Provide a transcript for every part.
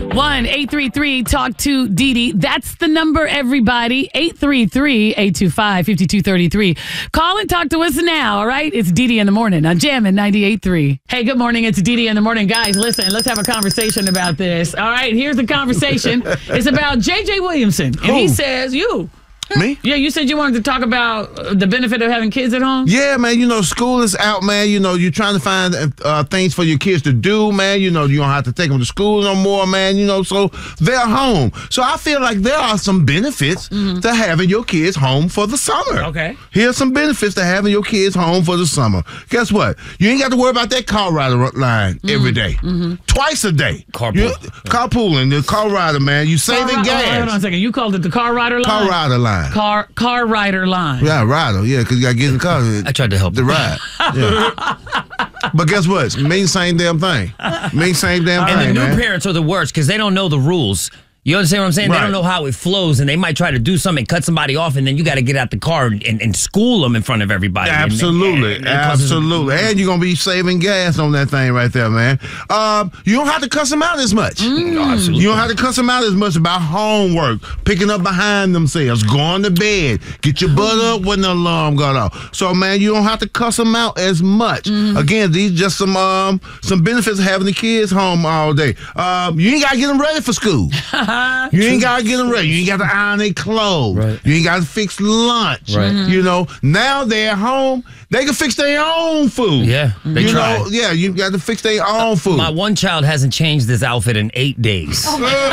1-833-TALK-TO-DD. That's the number, everybody. 833-825-5233. Call and talk to us now, all right? It's DD in the morning on Jammin' 98.3. Hey, good morning. It's DD in the morning. Guys, listen, let's have a conversation about this. All right, here's the conversation. It's about J.J. Williamson. And he says, you. Me? Yeah, you said you wanted to talk about the benefit of having kids at home? Yeah, man, school is out, man. You're trying to find things for your kids to do, man. You don't have to take them to school no more, man, so they're home. So I feel like there are some benefits to having your kids home for the summer. Okay. Here's some benefits to having your kids home for the summer. Guess what? You ain't got to worry about that car rider line every day. Twice a day. Carpooling, the car rider, man. You saving gas. Hold on a second. You called it the car rider line? Car rider line. Car rider line. Yeah, rider. Yeah, because you got to get in the car. I tried to help the ride. Yeah. But guess what? It means same damn thing. And the new parents are the worst because they don't know the rules. You understand what I'm saying? Right. They don't know how it flows, and they might try to do something, cut somebody off, and then you got to get out the car and school them in front of everybody. Absolutely. And you're going to be saving gas on that thing right there, man. You don't have to cuss them out as much. No, absolutely. You don't have to cuss them out as much about homework, picking up behind themselves, going to bed, get your butt up when the alarm got off. So, man, you don't have to cuss them out as much. Again, these just some benefits of having the kids home all day. You ain't got to get them ready for school. You ain't got to get them ready. You ain't got to iron their clothes. Right. You ain't got to fix lunch. Right. Now they're home. They can fix their own food. Yeah, they try. You got to fix their own food. My one child hasn't changed his outfit in 8 days.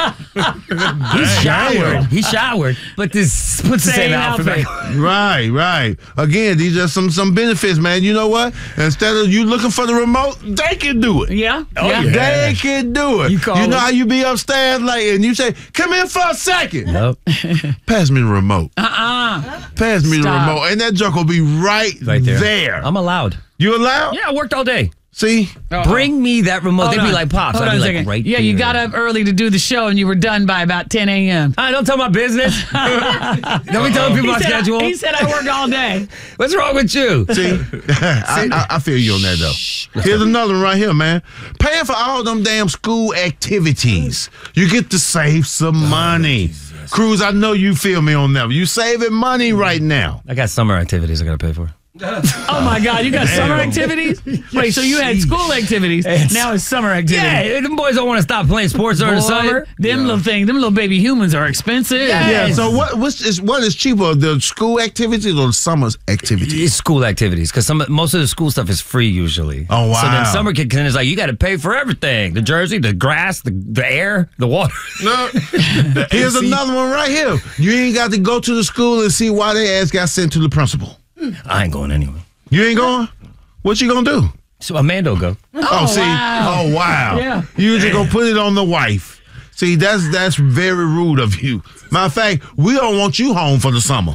He showered, but this puts the same outfit back. Right. Again, these are some benefits, man. You know what? Instead of you looking for the remote, they can do it. Yeah. They can do it. You know how you be upstairs and you say, "Come in for a second." Nope. Pass me the remote. Pass me the remote, and that junk will be right there. I'm allowed. You allowed? Yeah, I worked all day. See? Bring me that remote. They'd be like, Pops. Hold I'd on be a second. right Yeah, there. you got up early to do the show, and you were done by about 10 a.m. Don't tell my business. Don't be telling people my schedule. He said I work all day. What's wrong with you? See? I feel you on that, though. Here's another one right here, man. Paying for all them damn school activities. You get to save some money. Cruz, I know you feel me on that. You saving money right now. I got summer activities I got to pay for. Oh, my God. You got summer activities? Wait, so you had school activities. Now it's summer activities. Yeah, them boys don't want to stop playing sports during the summer. Them little baby humans are expensive. Yeah, so what is cheaper, the school activities or the summer activities? It's school activities because most of the school stuff is free usually. Oh, wow. So then summer kicks in, it's like you got to pay for everything. The jersey, the grass, the air, the water. Here's another one right here. You ain't got to go to the school and see why their ass got sent to the principal. I ain't going anyway. You ain't going? What you gonna do? So Amanda go. Wow. Oh, wow. Yeah. You just gonna put it on the wife. See, that's very rude of you. Matter of fact, we don't want you home for the summer.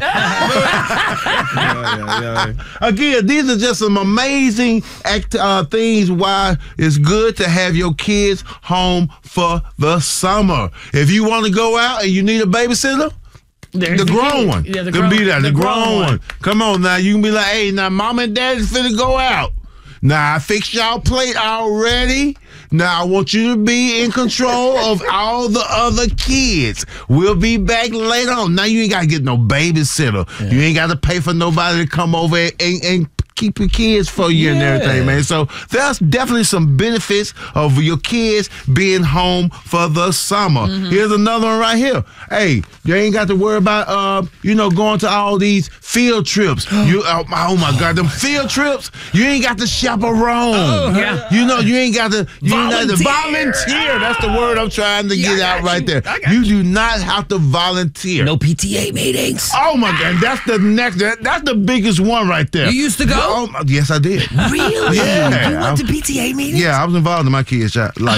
Again, these are just some amazing things why it's good to have your kids home for the summer. If you want to go out and you need a babysitter, the grown one can be there. The grown one. Come on now. You can be like, hey, now mom and daddy's finna go out. Now I fixed y'all plate already. Now I want you to be in control of all the other kids. We'll be back later on. Now you ain't got to get no babysitter. Yeah. You ain't got to pay for nobody to come over and keep your kids for you and everything, man. So there's definitely some benefits of your kids being home for the summer. Here's another one right here. Hey, you ain't got to worry about going to all these field trips. Oh my God, them field trips. You ain't got to chaperone. You ain't got to volunteer. That's the word I'm trying to get out right there. You do not have to volunteer. No PTA meetings. Oh my God, that's the next. That's the biggest one right there. You used to go? Yes, I did. Really? Yeah. You went to PTA meetings? Yeah, I was involved in my kids' life.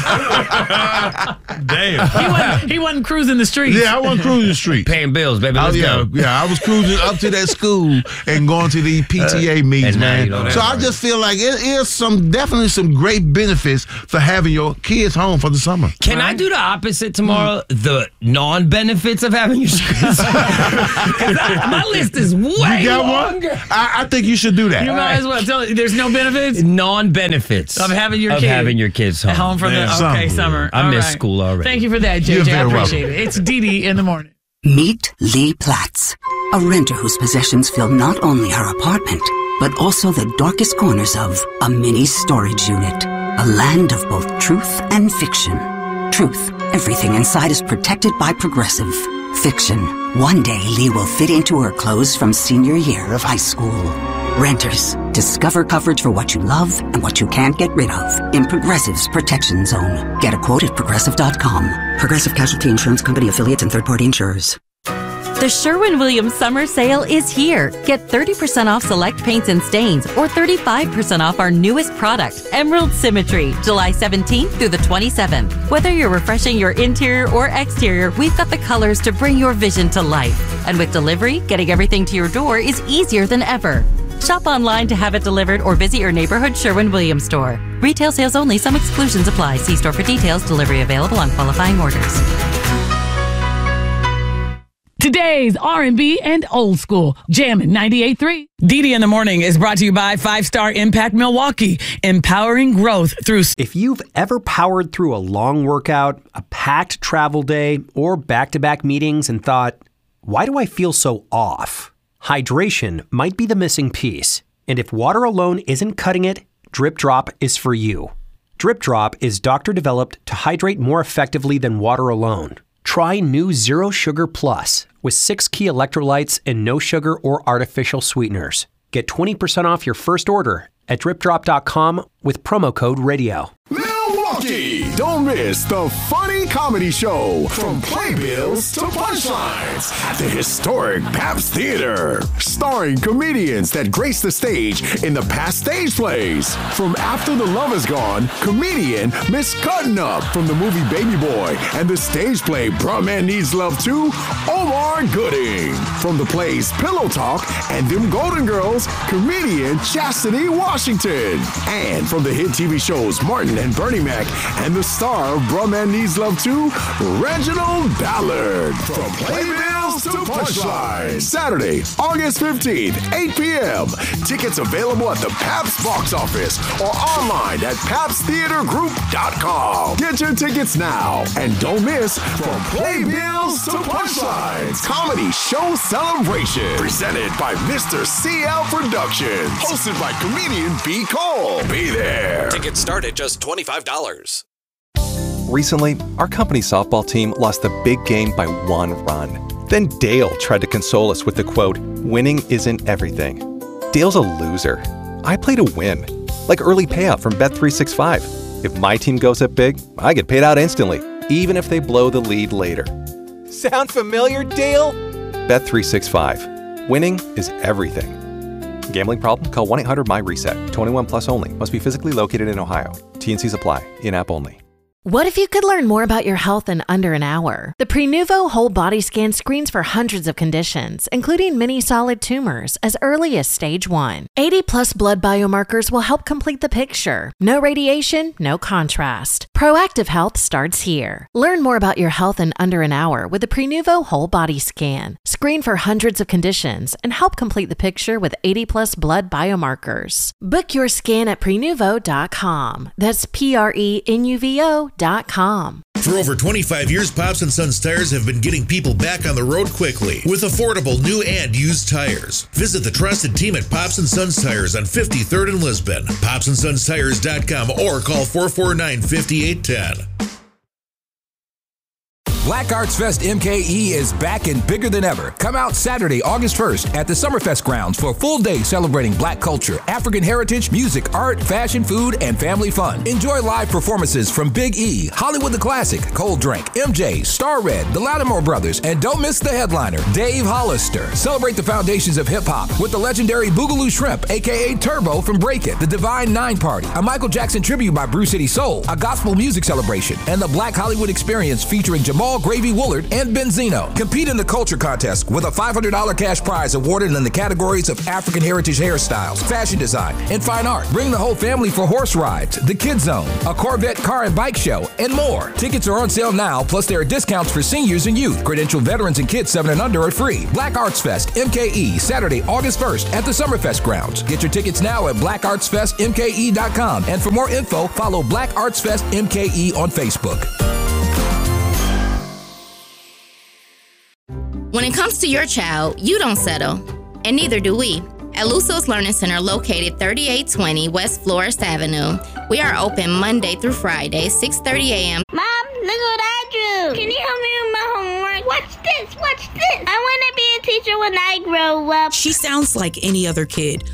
Damn. He wasn't cruising the streets. Yeah, I wasn't cruising the street. Paying bills, baby. Let's go. Yeah, I was cruising up to that school and going to the PTA meetings, man. So I just feel like it is definitely some great benefits for having your kids home for the summer. Can I do the opposite tomorrow? The non-benefits of having your kids? My list is way longer. I think you should do that. You might as well tell. There's no benefits Non-benefits of having your kids home. at home for Man, summer. I All miss right. school already. Thank you for that, You're JJ. I very appreciate it. It's Dee in the morning. Meet Lee Platts, a renter whose possessions fill not only her apartment, but also the darkest corners of a mini storage unit. A land of both truth and fiction. Truth, everything inside is protected by Progressive. Fiction, one day Lee will fit into her clothes from senior year of high school. Renters, discover coverage for what you love and what you can't get rid of in Progressive's Protection Zone. Get a quote at Progressive.com. Progressive Casualty Insurance Company affiliates and third-party insurers. The Sherwin-Williams Summer Sale is here. Get 30% off select paints and stains or 35% off our newest product, Emerald Symmetry, July 17th through the 27th. Whether you're refreshing your interior or exterior, we've got the colors to bring your vision to life. And with delivery, getting everything to your door is easier than ever. Shop online to have it delivered or visit your neighborhood Sherwin-Williams store. Retail sales only. Some exclusions apply. See store for details. Delivery available on qualifying orders. Today's R&B and old school, Jammin' 98.3. Dee in the morning is brought to you by 5-Star Impact Milwaukee, empowering growth through. If you've ever powered through a long workout, a packed travel day, or back-to-back meetings and thought, why do I feel so off? Hydration might be the missing piece. And if water alone isn't cutting it, Drip Drop is for you. Drip Drop is doctor-developed to hydrate more effectively than water alone. Try new Zero Sugar Plus with 6 key electrolytes and no sugar or artificial sweeteners. Get 20% off your first order at dripdrop.com with promo code radio. Milwaukee! Don't miss the funny comedy show from playbills to punchlines at the historic Pabst Theater. Starring comedians that grace the stage in the past stage plays. From After the Love Is Gone, comedian Miss Cuttin' Up from the movie Baby Boy and the stage play Bruh Man Needs Love 2, Omar Gooding. From the plays Pillow Talk and Them Golden Girls, comedian Chastity Washington. And from the hit TV shows Martin and Bernie Mac and the star of Bruh Man Needs Love 2, Reginald Ballard. From Playbills to Punchlines. Saturday, August 15th, 8 p.m. Tickets available at the Pabst box office or online at PabstTheaterGroup.com. Get your tickets now and don't miss From Playbills to Punchlines Comedy Show Celebration. Presented by Mr. CL Productions. Hosted by comedian B. Cole. Be there. Tickets start at just $25. Recently, our company's softball team lost the big game by 1 run. Then Dale tried to console us with the quote, "Winning isn't everything." Dale's a loser. I play to win. Like early payout from Bet365. If my team goes up big, I get paid out instantly, even if they blow the lead later. Sound familiar, Dale? Bet365. Winning is everything. Gambling problem? Call 1-800-MY-RESET. 21 plus only. Must be physically located in Ohio. T&Cs apply. In-app only. What if you could learn more about your health in under an hour? The Prenuvo Whole Body Scan screens for hundreds of conditions, including many solid tumors, as early as stage 1. 80-plus blood biomarkers will help complete the picture. No radiation, no contrast. Proactive health starts here. Learn more about your health in under an hour with the Prenuvo Whole Body Scan. Screen for hundreds of conditions and help complete the picture with 80-plus blood biomarkers. Book your scan at Prenuvo.com. That's Prenuvo.com. For over 25 years, Pops & Sons Tires have been getting people back on the road quickly with affordable new and used tires. Visit the trusted team at Pops & Sons Tires on 53rd and Lisbon, popsandsonstires.com, or call 449-5810. Black Arts Fest MKE is back and bigger than ever. Come out Saturday, August 1st at the Summerfest grounds for a full day celebrating Black culture, African heritage, music, art, fashion, food, and family fun. Enjoy live performances from Big E, Hollywood the Classic, Cold Drink, MJ, Star Red, the Lattimore Brothers, and don't miss the headliner, Dave Hollister. Celebrate the foundations of hip-hop with the legendary Boogaloo Shrimp, a.k.a. Turbo from Break It, the Divine Nine Party, a Michael Jackson tribute by Brew City Soul, a gospel music celebration, and the Black Hollywood Experience featuring Jamal Hall, Gravy Woolard, and Benzino. Compete in the culture contest with a $500 cash prize awarded in the categories of African heritage hairstyles, fashion design, and fine art. Bring the whole family for horse rides, the Kids Zone, a Corvette car and bike show, and more. Tickets are on sale now, plus there are discounts for seniors and youth. Credentialed veterans and kids 7 and under are free. Black Arts Fest, MKE, Saturday, August 1st at the Summerfest grounds. Get your tickets now at blackartsfestmke.com. And for more info, follow Black Arts Fest MKE on Facebook. When it comes to your child, you don't settle, and neither do we. At Luso's Learning Center, located 3820 West Florist Avenue, we are open Monday through Friday, 6:30 a.m. Mom, look what I drew. Can you help me with my homework? Watch this, watch this. I want to be a teacher when I grow up. She sounds like any other kid.